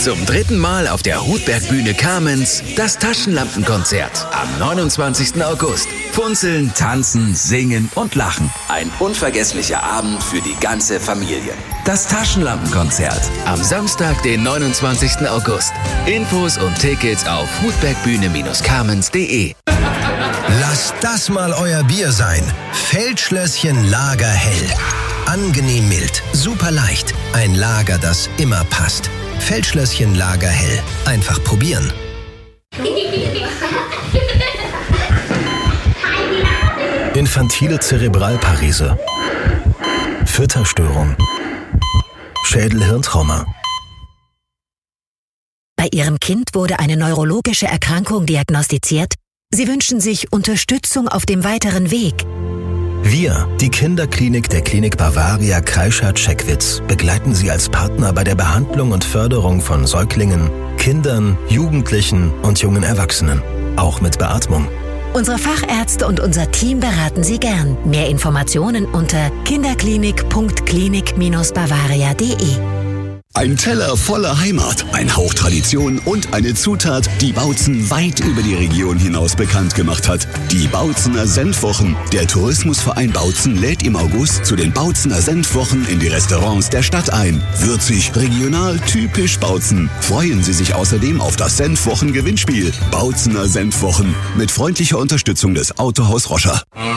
Zum 3. Mal auf der Hutbergbühne Kamenz das Taschenlampenkonzert am 29. August. Funzeln, tanzen, singen und lachen. Ein unvergesslicher Abend für die ganze Familie. Das Taschenlampenkonzert am Samstag, den 29. August. Infos und Tickets auf hutbergbühne-kamenz.de. Lasst das mal euer Bier sein. Feldschlösschen Lager Hell. Angenehm mild, super leicht. Ein Lager, das immer passt. Feldschlösschen Lager Hell. Einfach probieren. Infantile Zerebralparese. Fütterstörung. Schädel-Hirntrauma. Bei Ihrem Kind wurde eine neurologische Erkrankung diagnostiziert. Sie wünschen sich Unterstützung auf dem weiteren Weg. Wir, die Kinderklinik der Klinik Bavaria Kreischer-Checkwitz, begleiten Sie als Partner bei der Behandlung und Förderung von Säuglingen, Kindern, Jugendlichen und jungen Erwachsenen. Auch mit Beatmung. Unsere Fachärzte und unser Team beraten Sie gern. Mehr Informationen unter kinderklinik.klinik-bavaria.de. Ein Teller voller Heimat, ein Hauch Tradition und eine Zutat, die Bautzen weit über die Region hinaus bekannt gemacht hat. Die Bautzener Senfwochen. Der Tourismusverein Bautzen lädt im August zu den Bautzener Senfwochen in die Restaurants der Stadt ein. Würzig, regional, typisch Bautzen. Freuen Sie sich außerdem auf das Senfwochen-Gewinnspiel. Bautzener Senfwochen mit freundlicher Unterstützung des Autohaus Roscher.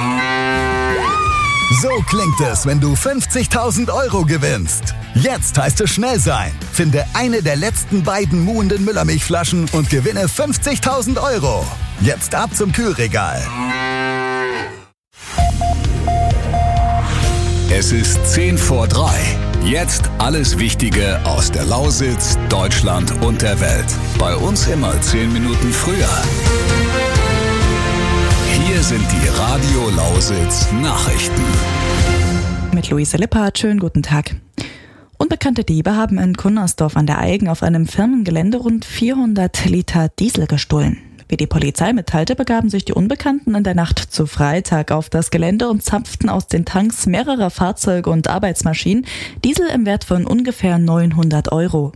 So klingt es, wenn du 50.000 Euro gewinnst. Jetzt heißt es schnell sein. Finde eine der letzten beiden muhenden Müllermilchflaschen und gewinne 50.000 Euro. Jetzt ab zum Kühlregal. Es ist 2:10. Jetzt alles Wichtige aus der Lausitz, Deutschland und der Welt. Bei uns immer 10 Minuten früher. Hier sind die Radio Lausitz Nachrichten. Mit Luise Lippert, schönen guten Tag. Unbekannte Diebe haben in Cunnersdorf an der Aigen auf einem Firmengelände rund 400 Liter Diesel gestohlen. Wie die Polizei mitteilte, begaben sich die Unbekannten in der Nacht zu Freitag auf das Gelände und zapften aus den Tanks mehrerer Fahrzeuge und Arbeitsmaschinen Diesel im Wert von ungefähr 900 Euro.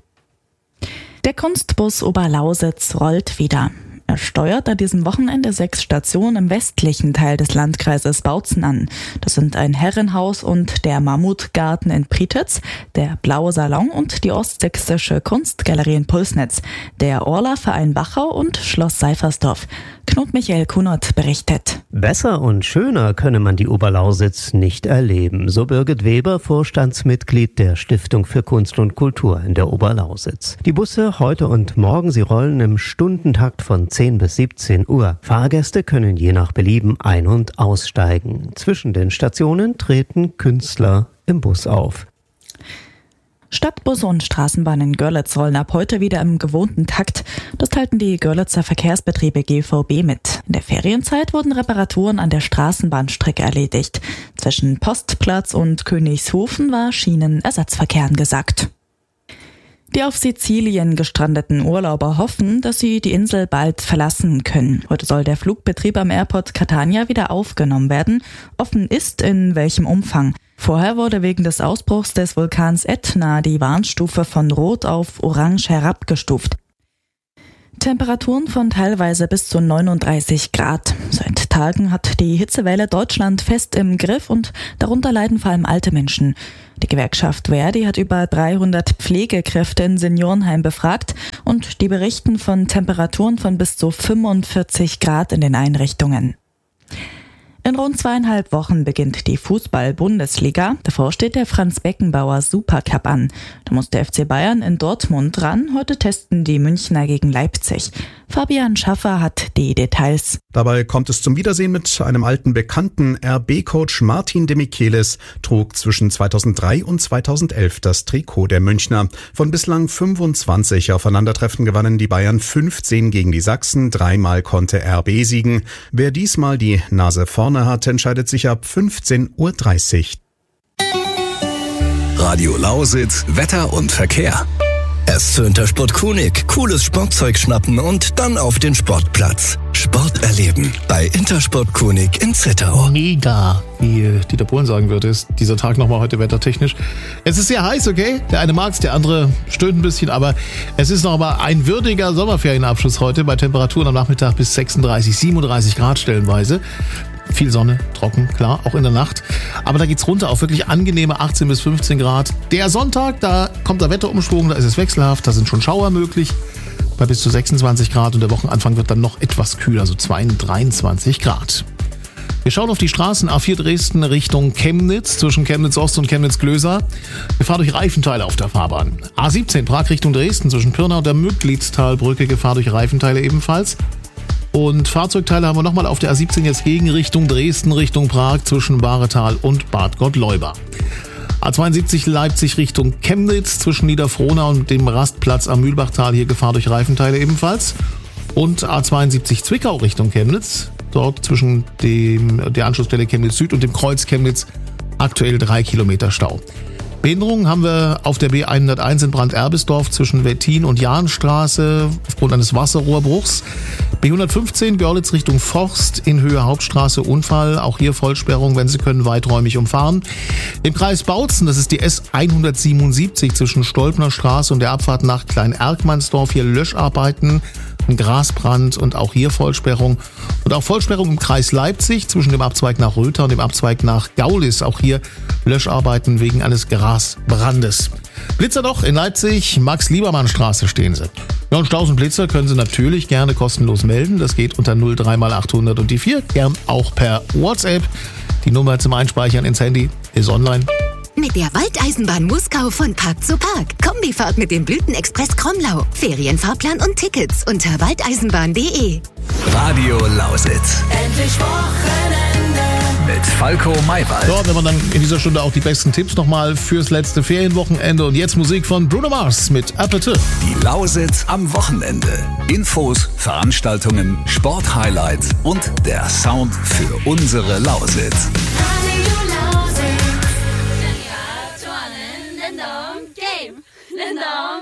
Der Kunstbus Oberlausitz rollt wieder. Er steuert an diesem Wochenende 6 Stationen im westlichen Teil des Landkreises Bautzen an. Das sind ein Herrenhaus und der Mammutgarten in Prietitz, der Blaue Salon und die Ostsächsische Kunstgalerie in Pulsnitz, der Orla-Verein Wachau und Schloss Seifersdorf. Knut Michael Kunert berichtet. Besser und schöner könne man die Oberlausitz nicht erleben, so Birgit Weber, Vorstandsmitglied der Stiftung für Kunst und Kultur in der Oberlausitz. Die Busse heute und morgen, sie rollen im Stundentakt von 10 bis 17 Uhr. Fahrgäste können je nach Belieben ein- und aussteigen. Zwischen den Stationen treten Künstler im Bus auf. Stadtbusse und Straßenbahnen in Görlitz rollen ab heute wieder im gewohnten Takt. Das teilten die Görlitzer Verkehrsbetriebe GVB mit. In der Ferienzeit wurden Reparaturen an der Straßenbahnstrecke erledigt. Zwischen Postplatz und Königshofen war Schienenersatzverkehr angesagt. Die auf Sizilien gestrandeten Urlauber hoffen, dass sie die Insel bald verlassen können. Heute soll der Flugbetrieb am Airport Catania wieder aufgenommen werden. Offen ist, in welchem Umfang. Vorher wurde wegen des Ausbruchs des Vulkans Etna die Warnstufe von Rot auf Orange herabgestuft. Temperaturen von teilweise bis zu 39 Grad. Seit Tagen hat die Hitzewelle Deutschland fest im Griff und darunter leiden vor allem alte Menschen. Die Gewerkschaft Verdi hat über 300 Pflegekräfte in Seniorenheim befragt und die berichten von Temperaturen von bis zu 45 Grad in den Einrichtungen. In rund 2,5 Wochen beginnt die Fußball-Bundesliga. Davor steht der Franz-Beckenbauer Supercup an. Da muss der FC Bayern in Dortmund ran. Heute testen die Münchner gegen Leipzig. Fabian Schaffer hat die Details. Dabei kommt es zum Wiedersehen mit einem alten Bekannten. RB-Coach Martin de Michelis trug zwischen 2003 und 2011 das Trikot der Münchner. Von bislang 25 Aufeinandertreffen gewannen die Bayern 15 gegen die Sachsen. 3-mal konnte RB siegen. Wer diesmal die Nase vorne hat, entscheidet sich ab 15:30 Uhr. Radio Lausitz, Wetter und Verkehr. Erst zu Intersport Kunig, cooles Sportzeug schnappen und dann auf den Sportplatz. Sport erleben bei Intersport Kunig in Zittau. Mega, wie Dieter Bohlen sagen würde, ist dieser Tag nochmal heute wettertechnisch. Es ist sehr heiß, okay? Der eine mag's, der andere stöhnt ein bisschen, aber es ist noch mal ein würdiger Sommerferienabschluss heute bei Temperaturen am Nachmittag bis 36, 37 Grad stellenweise. Viel Sonne, trocken, klar, auch in der Nacht. Aber da geht's runter auf wirklich angenehme 18 bis 15 Grad. Der Sonntag, da kommt der Wetterumschwung, da ist es wechselhaft, da sind schon Schauer möglich. Bei bis zu 26 Grad und der Wochenanfang wird dann noch etwas kühler, so 22, 23 Grad. Wir schauen auf die Straßen A4 Dresden Richtung Chemnitz, zwischen Chemnitz Ost und Chemnitz Glöser. Gefahr durch Reifenteile auf der Fahrbahn. A17 Prag Richtung Dresden, zwischen Pirna und der Müglitztalbrücke, Gefahr durch Reifenteile ebenfalls. Und Fahrzeugteile haben wir nochmal auf der A17 jetzt gegen Richtung Dresden, Richtung Prag, zwischen Bahretal und Bad Gottleuba. A72 Leipzig Richtung Chemnitz, zwischen Niederfrohna und dem Rastplatz am Mühlbachtal, hier Gefahr durch Reifenteile ebenfalls. Und A72 Zwickau Richtung Chemnitz, dort zwischen der Anschlussstelle Chemnitz Süd und dem Kreuz Chemnitz aktuell 3 Kilometer Stau. Behinderungen haben wir auf der B101 in Brand-Erbisdorf zwischen Wettin und Jahnstraße aufgrund eines Wasserrohrbruchs. B115 Görlitz Richtung Forst in Höhe Hauptstraße Unfall. Auch hier Vollsperrung, wenn Sie können, weiträumig umfahren. Im Kreis Bautzen, das ist die S177 zwischen Stolpner Straße und der Abfahrt nach Klein-Erkmannsdorf. Hier Löscharbeiten, ein Grasbrand und auch hier Vollsperrung. Und auch Vollsperrung im Kreis Leipzig zwischen dem Abzweig nach Röther und dem Abzweig nach Gaulis. Auch hier Löscharbeiten wegen eines Grasbrandes. Blitzer doch in Leipzig, Max-Liebermann-Straße stehen Sie. Ja, und Staus und Blitzer können Sie natürlich gerne kostenlos melden. Das geht unter 03x800 und die 4. Gern auch per WhatsApp. Die Nummer zum Einspeichern ins Handy ist online. Mit der Waldeisenbahn Muskau von Park zu Park. Kombifahrt mit dem Blütenexpress Kromlau. Ferienfahrplan und Tickets unter waldeisenbahn.de. Radio Lausitz. Endlich Wochenende. Mit Falco Maywald. So, wenn man dann in dieser Stunde auch die besten Tipps nochmal fürs letzte Ferienwochenende. Und jetzt Musik von Bruno Mars mit Appetit. Die Lausitz am Wochenende. Infos, Veranstaltungen, Sporthighlights und der Sound für unsere Lausitz.